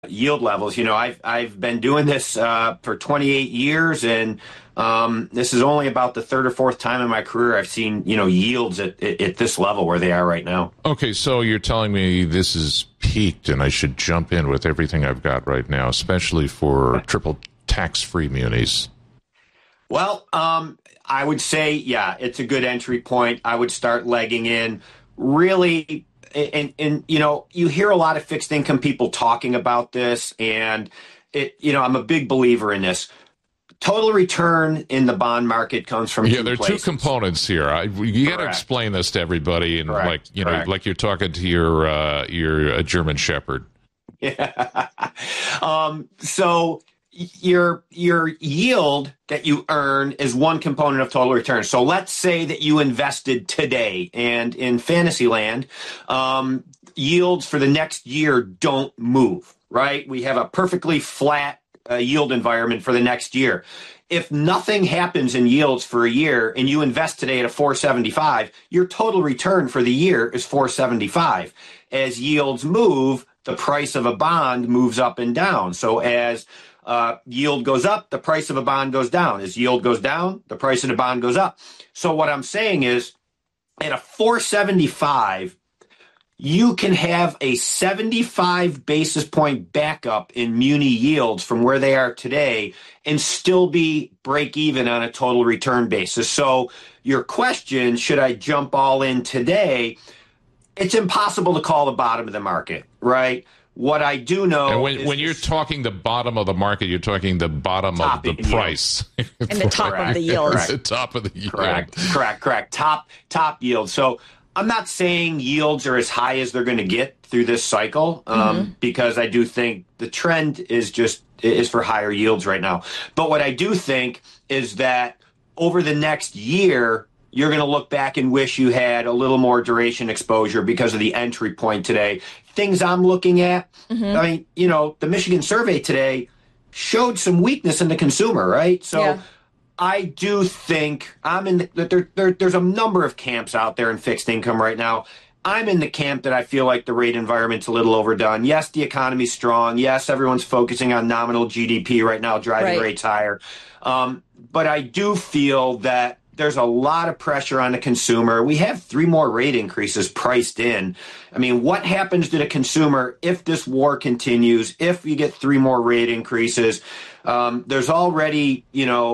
yield levels. I've been doing this for 28 years, and this is only about the third or fourth time in my career I've seen yields at this level where they are right now. Okay, so you're telling me this is peaked, and I should jump in with everything I've got right now, especially for triple tax-free munis. Well, I would say, yeah, it's a good entry point. I would start legging in. Really, and you hear a lot of fixed income people talking about this, and I'm a big believer in this. Total return in the bond market comes from there are two components here. You got to explain this to everybody, and like you're talking to your German Shepherd. Yeah. So your yield that you earn is one component of total return. So let's say that you invested today, and in Fantasyland, yields for the next year don't move, right? We have a perfectly flat yield environment for the next year. If nothing happens in yields for a year and you invest today at a 475, your total return for the year is 475. As yields move, the price of a bond moves up and down. So as yield goes up, the price of a bond goes down. As yield goes down, the price of the bond goes up. So what I'm saying is, at a 475, you can have a 75 basis point backup in muni yields from where they are today and still be break even on a total return basis. So your question, should I jump all in today? It's impossible to call the bottom of the market, right? What I do know and when you're talking the bottom of the market, you're talking the bottom of the price. And the top of the yield. The top of the yield. Correct. Top yield. So I'm not saying yields are as high as they're going to get through this cycle, because I do think the trend is for higher yields right now. But what I do think is that over the next year, you're going to look back and wish you had a little more duration exposure because of the entry point today. Things I'm looking at, I mean, the Michigan survey today showed some weakness in the consumer, right? So yeah. I do think there's a number of camps out there in fixed income right now. I'm in the camp that I feel like the rate environment's a little overdone. Yes, the economy's strong. Yes, everyone's focusing on nominal GDP right now, driving rates higher. But I do feel that there's a lot of pressure on the consumer. We have 3 more rate increases priced in. I mean, what happens to the consumer if this war continues, if you get 3 more rate increases? There's already,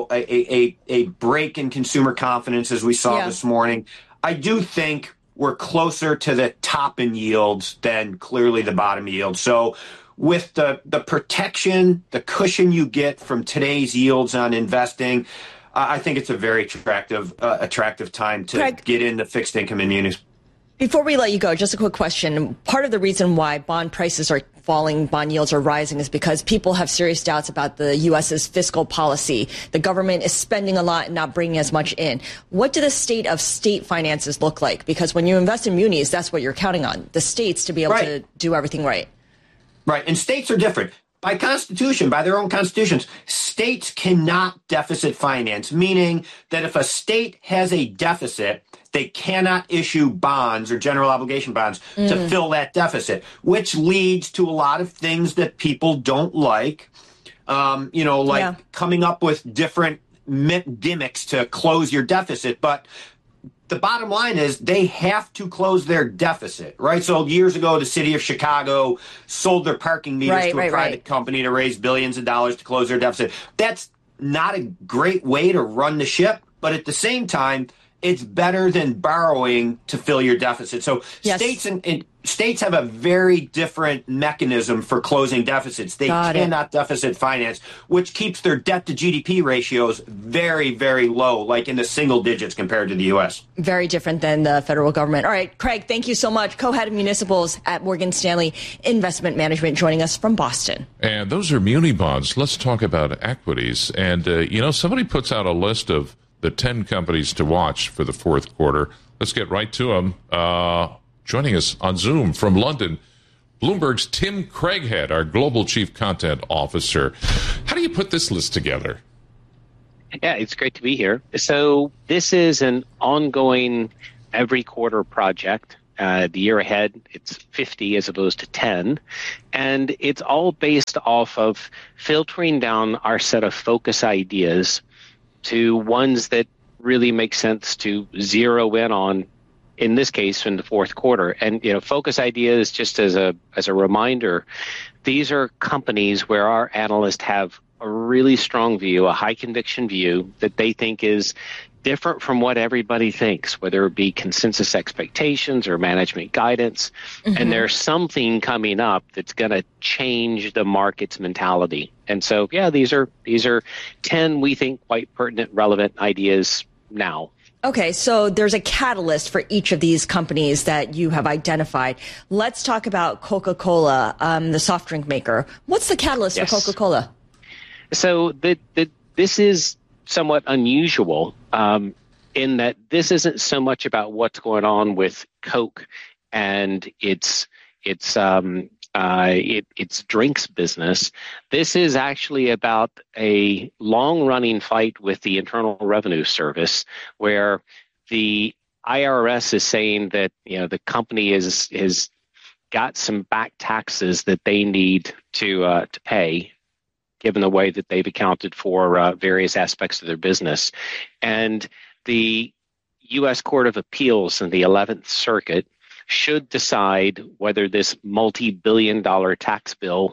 a break in consumer confidence, as we saw this morning. I do think we're closer to the top in yields than clearly the bottom yield. So with the protection, the cushion you get from today's yields on investing, I think it's a very attractive time to Craig, get into fixed income and munis. Before we let you go, just a quick question. Part of the reason why bond prices are falling, bond yields are rising, is because people have serious doubts about the U.S.'s fiscal policy. The government is spending a lot and not bringing as much in. What do the state of state finances look like? Because when you invest in munis, that's what you're counting on, the states to be able to do everything right. Right, and states are different. By constitution, by their own constitutions, states cannot deficit finance, meaning that if a state has a deficit, they cannot issue bonds or general obligation bonds to fill that deficit, which leads to a lot of things that people don't like, coming up with different gimmicks to close your deficit. But the bottom line is they have to close their deficit, right? So years ago, the city of Chicago sold their parking meters to a private company to raise billions of dollars to close their deficit. That's not a great way to run the ship, but at the same time, it's better than borrowing to fill your deficit. So states have a very different mechanism for closing deficits. They cannot deficit finance, which keeps their debt to GDP ratios very, very low, like in the single digits compared to the U.S. Very different than the federal government. All right, Craig, thank you so much. Co-head of municipals at Morgan Stanley Investment Management, joining us from Boston. And those are muni bonds. Let's talk about equities. And, somebody puts out a list of the 10 companies to watch for the fourth quarter. Let's get right to them. Joining us on Zoom from London, Bloomberg's Tim Craighead, our Global Chief Content Officer. How do you put this list together? Yeah, it's great to be here. So this is an ongoing every quarter project. The year ahead, it's 50 as opposed to 10. And it's all based off of filtering down our set of focus ideas to ones that really make sense to zero in on, in this case, in the fourth quarter. And, focus ideas, just as a reminder, these are companies where our analysts have a really strong view, a high conviction view that they think is different from what everybody thinks, whether it be consensus expectations or management guidance. Mm-hmm. And there's something coming up that's going to change the market's mentality. And so, these are 10, we think, quite pertinent, relevant ideas now. Okay, so there's a catalyst for each of these companies that you have identified. Let's talk about Coca-Cola, the soft drink maker. What's the catalyst for Coca-Cola? So this is somewhat unusual in that this isn't so much about what's going on with Coke and its drinks business. This is actually about a long-running fight with the Internal Revenue Service, where the IRS is saying that the company is got some back taxes that they need to pay, given the way that they've accounted for various aspects of their business. And the U.S. Court of Appeals in the 11th Circuit should decide whether this multi-billion-dollar tax bill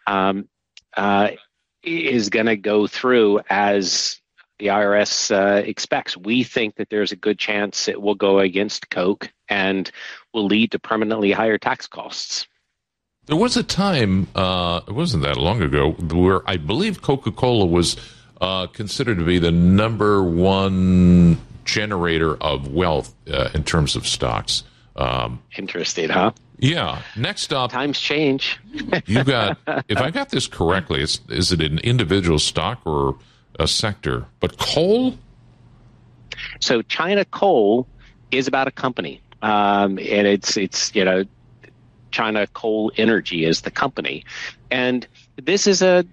is going to go through as the IRS expects. We think that there's a good chance it will go against Coke and will lead to permanently higher tax costs. There was a time, it wasn't that long ago, where I believe Coca-Cola was considered to be the number one generator of wealth in terms of stocks. Interesting, huh? Yeah. Next up, times change. You got, if I got this correctly, is it an individual stock or a sector? But coal? So China Coal is about a company, and it's China Coal Energy is the company, and this is a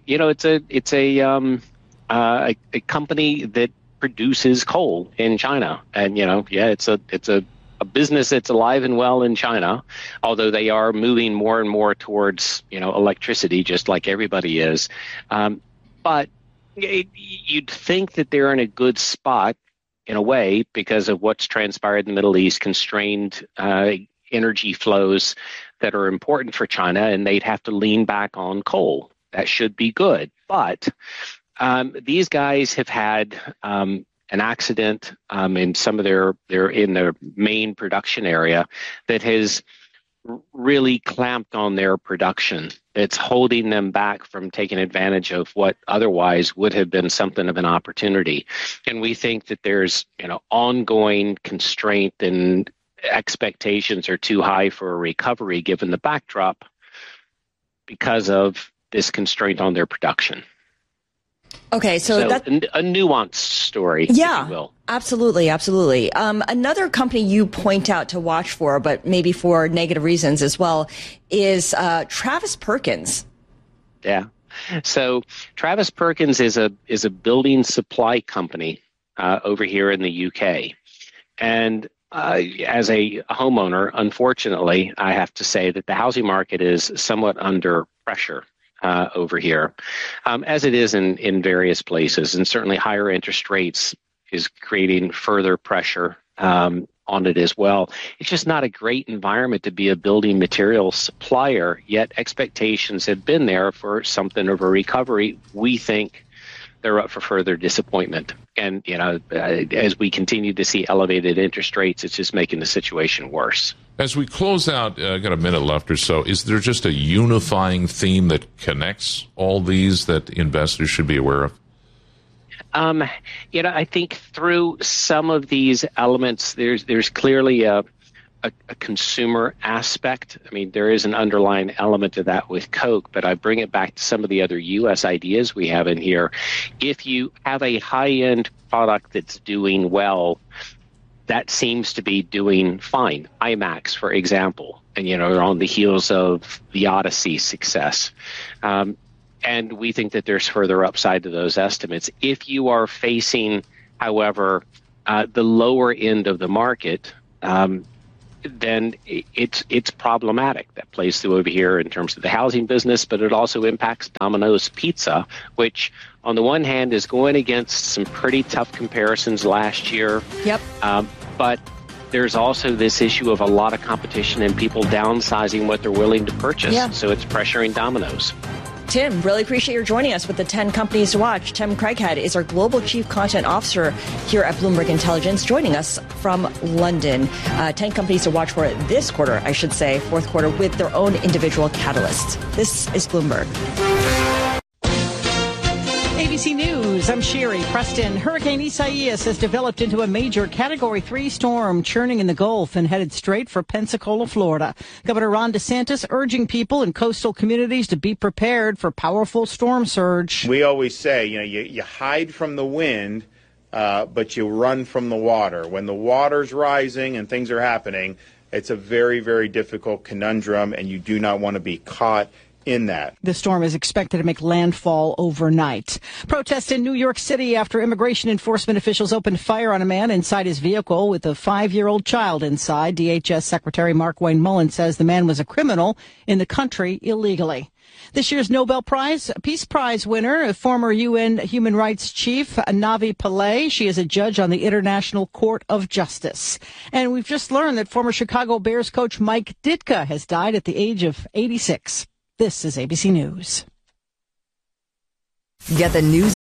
company that produces coal in China, and it's a business that's alive and well in China, although they are moving more and more towards electricity, just like everybody is. But you'd think that they're in a good spot in a way because of what's transpired in the Middle East, constrained energy flows that are important for China, and they'd have to lean back on coal. That should be good. But these guys have had an accident in some of their main production area that has really clamped on their production. It's holding them back from taking advantage of what otherwise would have been something of an opportunity. And we think that there's ongoing constraint and expectations are too high for a recovery given the backdrop because of this constraint on their production. Okay, so that's a nuanced story, if you will. Absolutely. Another company you point out to watch for, but maybe for negative reasons as well, is Travis Perkins. Yeah. So Travis Perkins is a building supply company over here in the UK, and as a homeowner, unfortunately, I have to say that the housing market is somewhat under pressure over here, as it is in various places. And certainly higher interest rates is creating further pressure on it as well. It's just not a great environment to be a building materials supplier, yet expectations have been there for something of a recovery. We think they're up for further disappointment. And, as we continue to see elevated interest rates, it's just making the situation worse. As we close out, got a minute left or so, is there just a unifying theme that connects all these that investors should be aware of? I think through some of these elements, there's clearly a consumer aspect. I mean, there is an underlying element to that with Coke, but I bring it back to some of the other U.S. ideas we have in here. If you have a high-end product that's doing well, that seems to be doing fine. IMAX, for example, and on the heels of the Odyssey success. And we think that there's further upside to those estimates. If you are facing, however, the lower end of the market, then it's problematic. That plays through over here in terms of the housing business, but it also impacts Domino's Pizza, which on the one hand is going against some pretty tough comparisons last year. Yep. But there's also this issue of a lot of competition and people downsizing what they're willing to purchase. Yeah. So it's pressuring Domino's. Tim, really appreciate your joining us with the 10 companies to watch. Tim Craighead is our Global Chief Content Officer here at Bloomberg Intelligence, joining us from London. 10 companies to watch for this quarter, I should say, fourth quarter, with their own individual catalysts. This is Bloomberg. ABC News, I'm Sherry Preston. Hurricane Isaias has developed into a major Category 3 storm, churning in the Gulf and headed straight for Pensacola, Florida. Governor Ron DeSantis urging people in coastal communities to be prepared for powerful storm surge. We always say, you hide from the wind, but you run from the water. When the water's rising and things are happening, it's a very, very difficult conundrum, and you do not want to be caught in that. The storm is expected to make landfall overnight. Protests in New York City after immigration enforcement officials opened fire on a man inside his vehicle with a 5-year-old child inside. DHS Secretary Mark Wayne Mullen says the man was a criminal in the country illegally. This year's Nobel Peace Prize winner, former UN Human Rights Chief Navi Pillay. She is a judge on the International Court of Justice. And we've just learned that former Chicago Bears coach Mike Ditka has died at the age of 86. This is ABC News. Get the news